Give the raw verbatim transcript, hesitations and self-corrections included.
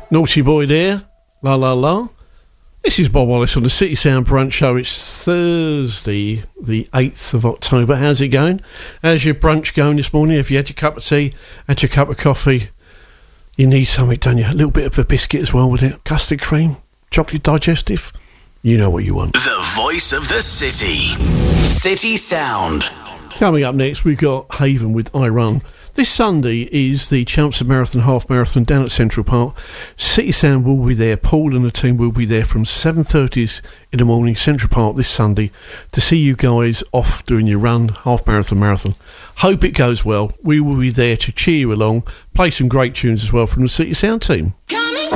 Naughty Boy there. La la la. This is Bob Wallace on the City Sound Brunch Show. It's Thursday, the eighth of October. How's it going? How's your brunch going this morning? Have you had your cup of tea, had your cup of coffee? You need something, don't you? A little bit of a biscuit as well with it. Custard cream, chocolate digestive. You know what you want. The voice of the city. City Sound. Coming up next, we've got Haven with I Run. This Sunday is the Chelmsford Marathon Half Marathon down at Central Park. City Sound will be there. Paul and the team will be there from seven thirty in the morning, Central Park, this Sunday, to see you guys off doing your run, half marathon, marathon. Hope it goes well. We will be there to cheer you along, play some great tunes as well from the City Sound team. Coming